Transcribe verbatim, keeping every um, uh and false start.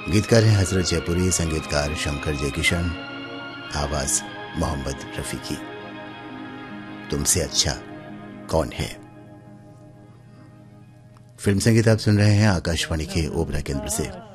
गीतकार हैं हजरत जयपुरी, संगीतकार शंकर जयकिशन, आवाज मोहम्मद रफी की। तुमसे अच्छा कौन है। फिल्म संगीत आप सुन रहे हैं आकाशवाणी के ओबरा केंद्र से।